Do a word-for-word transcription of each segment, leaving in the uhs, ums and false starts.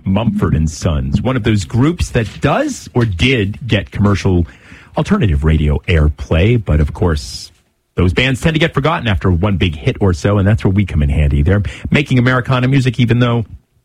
Mumford and Sons, one of those groups that does or did get commercial alternative radio airplay, but of course, those bands tend to get forgotten after one big hit or so, and that's where we come in handy. They're making Americana music, even though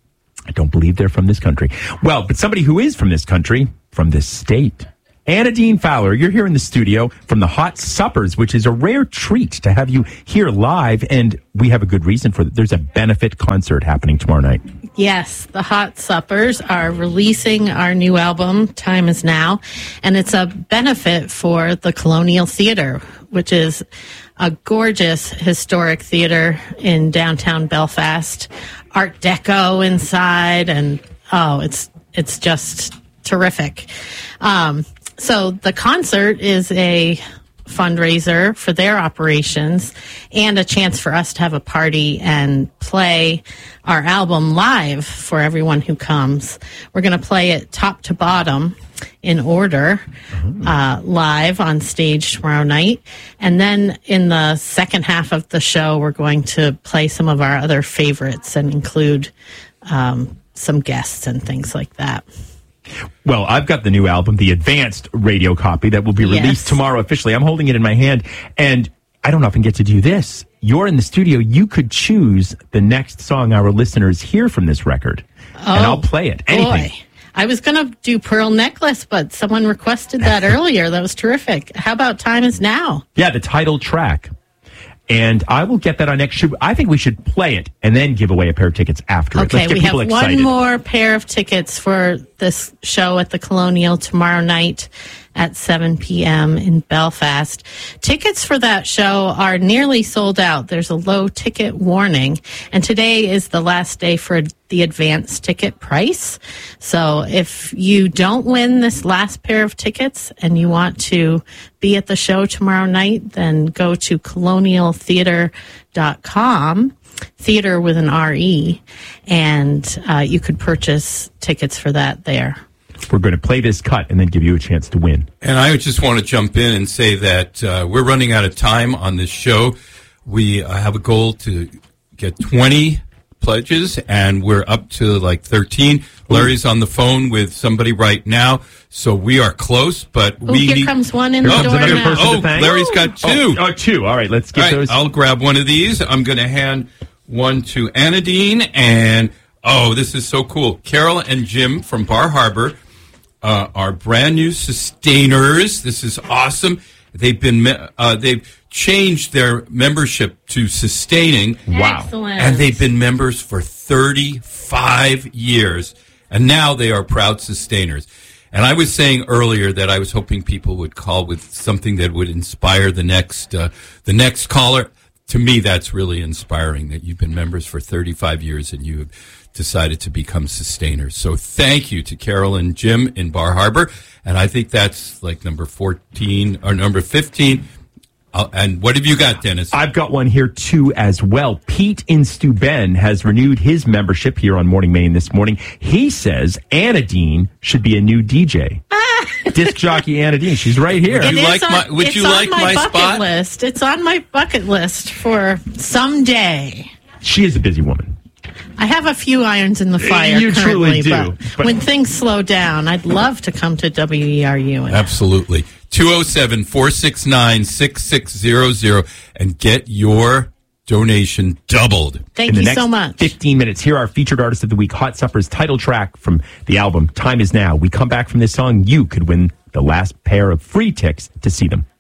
I don't believe they're from this country. Well, but somebody who is from this country, from this state. Anna Dean Fowler, you're here in the studio from the Hot Suppers, which is a rare treat to have you here live, and we have a good reason for it. There's a benefit concert happening tomorrow night. Yes, the Hot Suppers are releasing our new album, Time Is Now, and it's a benefit for the Colonial Theatre, which is a gorgeous historic theater in downtown Belfast. Art Deco inside, and oh, it's it's just terrific. Um, so the concert is a fundraiser for their operations and a chance for us to have a party and play our album live for everyone who comes. We're going to play it top to bottom in order, uh, live on stage tomorrow night. And then in the second half of the show, we're going to play some of our other favorites and include um, some guests and things like that. Well, I've got the new album, the advanced radio copy that will be released Yes. tomorrow officially. I'm holding it in my hand, and I don't often get to do this. You're in the studio. You could choose the next song our listeners hear from this record, Oh, and I'll play it. Anything. Boy. I was going to do Pearl Necklace, but someone requested that earlier. That was terrific. How about Time Is Now? Yeah, the title track. And I will get that on next show. I think we should play it and then give away a pair of tickets after it. Okay, Let's get we have people excited. one more pair of tickets for this show at the Colonial tomorrow night at seven p.m. in Belfast. Tickets for that show are nearly sold out. There's a low ticket warning, and today is the last day for the advance ticket price. So if you don't win this last pair of tickets and you want to be at the show tomorrow night, then go to colonial theatre dot com, theater with an R E, and uh, you could purchase tickets for that there. We're going to play this cut and then give you a chance to win. And I just want to jump in and say that uh, we're running out of time on this show. We uh, have a goal to get twenty pledges, and we're up to like thirteen. Larry's on the phone with somebody right now, so we are close, but Oh, we here need... comes one in Here the comes door another now. person. Oh, to thank. Larry's got two. Oh, oh, two. All right, let's get All right, those. I'll grab one of these. I'm going to hand one to Anna Dean, and oh, this is so cool. Carol and Jim from Bar Harbor uh, are brand new sustainers. This is awesome. They've been uh, they've changed their membership to sustaining. Wow. Excellent. And they've been members for thirty-five years, and now they are proud sustainers. And I was saying earlier that I was hoping people would call with something that would inspire the next uh, the next caller. To me, that's really inspiring that you've been members for thirty-five years and you have decided to become sustainers. So thank you to Carol and Jim in Bar Harbor. And I think that's like number fourteen or number fifteen. Uh, and what have you got, Dennis? I've got one here, too, as well. Pete in Steuben has renewed his membership here on Morning Maine this morning. He says Anna Dean should be a new D J. Disc jockey Anna Dean. She's right here. Would you It like is my- would it's you on like my bucket spot? list. It's on my bucket list for someday. She is a busy woman. I have a few irons in the fire You truly currently, do, but, but- when things slow down, I'd love to come to W E R U. And Absolutely. two oh seven, four six nine, six six zero zero and get your donation doubled. Thank In the you next so much. fifteen minutes, here are our featured artist of the week, Hot Supper's title track from the album Time Is Now. We come back from this song, you could win the last pair of free tickets to see them.